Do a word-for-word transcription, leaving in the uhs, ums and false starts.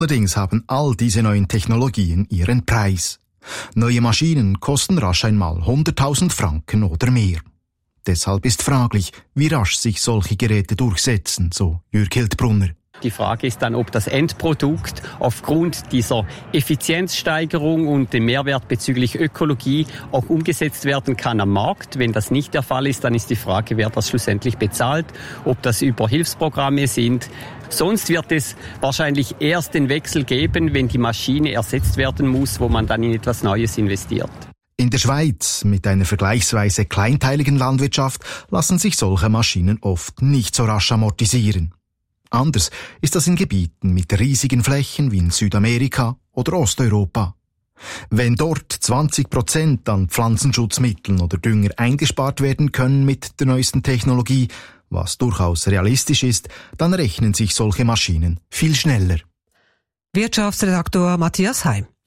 Allerdings haben all diese neuen Technologien ihren Preis. Neue Maschinen kosten rasch einmal hunderttausend Franken oder mehr. Deshalb ist fraglich, wie rasch sich solche Geräte durchsetzen, so Jürg Hildbrunner. Die Frage ist dann, ob das Endprodukt aufgrund dieser Effizienzsteigerung und dem Mehrwert bezüglich Ökologie auch umgesetzt werden kann am Markt. Wenn das nicht der Fall ist, dann ist die Frage, wer das schlussendlich bezahlt, ob das über Hilfsprogramme sind. Sonst wird es wahrscheinlich erst den Wechsel geben, wenn die Maschine ersetzt werden muss, wo man dann in etwas Neues investiert. In der Schweiz, mit einer vergleichsweise kleinteiligen Landwirtschaft, lassen sich solche Maschinen oft nicht so rasch amortisieren. Anders ist das in Gebieten mit riesigen Flächen wie in Südamerika oder Osteuropa. Wenn dort zwanzig Prozent an Pflanzenschutzmitteln oder Dünger eingespart werden können mit der neuesten Technologie, was durchaus realistisch ist, dann rechnen sich solche Maschinen viel schneller. Wirtschaftsredaktor Matthias Heim.